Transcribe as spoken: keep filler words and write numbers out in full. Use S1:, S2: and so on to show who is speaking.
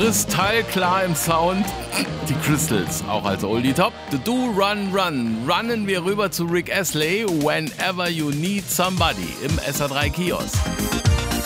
S1: kristallklar im Sound. Die Crystals, auch als Oldie Top. The Do Run Run. Runnen wir rüber zu Rick Astley. Whenever You Need Somebody im S A drei Kiosk.